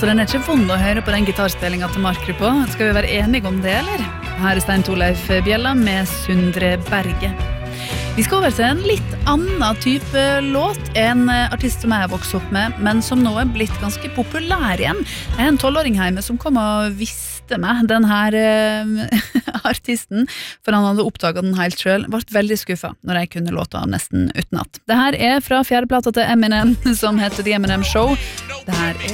Altså, den ikke vond å høre på den gitarspillingen til Markry på. Skal vi være enige om det, eller? Her Stein Torleif Bjella med Sundre Berge. Vi skal over til en litt annen type låt, en artist som jeg har vokst opp med, men som nå blitt ganske populær igjen. Det en 12-åring hjemme som kom og visste meg, den her artisten, for han hadde oppdaget den helt selv, ble veldig skuffet når jeg kunne låta nesten utenat. Det her fra fjerde plata til Eminem, som heter The Eminem Show. Det her